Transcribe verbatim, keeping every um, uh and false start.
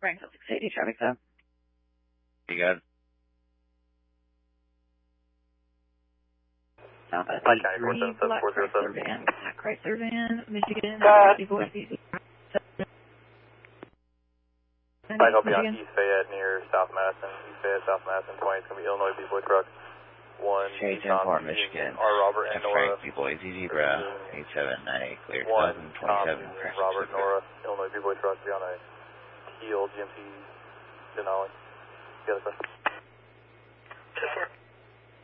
Frank six eighty traffic stop. You got it. Southwest Pike County four eighty-three, seven seven Black four zero Chrysler seven. van, Black Chrysler van, Michigan, Uh, before C C. Pike, I'll be on East Fayette near South Madison. East Fayette, South Madison, twenty. It's going to be Illinois B-Boy truck. one, Straight Tom, ten four, Michigan. R. Robert and F Nora. Frank, B-Boy, Z Zebra, eight seven nine eight, clear one, two thousand Tom, twenty-seven, crash Robert, super. Nora, Illinois B-Boy truck. Be on a Teal G M C Denali. You got a question? ten four.